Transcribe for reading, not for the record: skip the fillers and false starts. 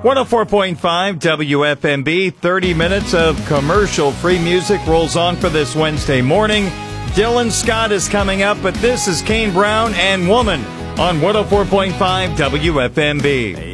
104.5 WFMB, 30 minutes of commercial-free music rolls on for this Wednesday morning. Dylan Scott is coming up, but this is Kane Brown and Woman on 104.5 WFMB.